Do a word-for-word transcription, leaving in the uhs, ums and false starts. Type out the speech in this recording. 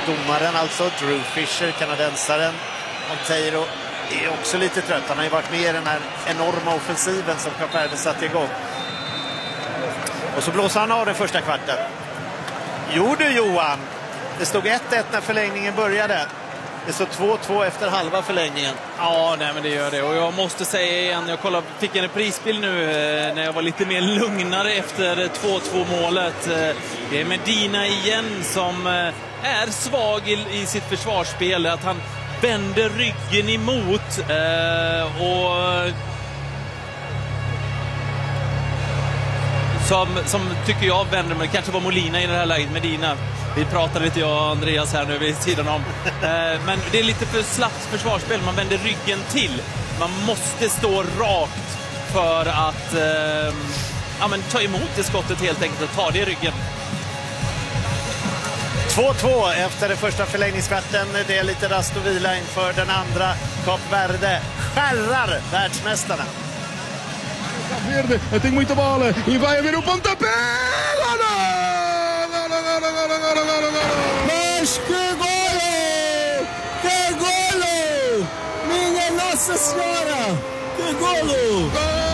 domaren alltså, Drew Fisher, kanadensaren. Monteiro är också lite trött. Han har ju varit med i den här enorma offensiven som Kap Verde satte igång. Och så blåser han av den första kvarten. Jo du Johan, det stod ett ett när förlängningen började. Det står två två efter halva förlängningen. Ja, nej, men det gör det. Och jag måste säga igen, jag kollade, fick en prisbild nu eh, när jag var lite mer lugnare efter två två målet. Eh, det är Medina igen som eh, är svag i, i sitt försvarsspel. Att han vänder ryggen emot eh, och som, som tycker jag vänder, men kanske var Molina i det här läget. Medina, vi pratade lite jag och Andreas här nu vid sidan om. Eh, men det är lite för slappt försvarsspel. Man vänder ryggen till. Man måste stå rakt för att eh, ja, men ta emot det skottet helt enkelt och ta det i ryggen. två två efter den första förlängningskvarten. Det är lite rast och vila inför den andra. Kap Verde skärrar världsmästarna. Kap Verde, tem muita bola e vai haver o pontapé! Mas que golo! Que golo! Minha Nossa Senhora! Que golo!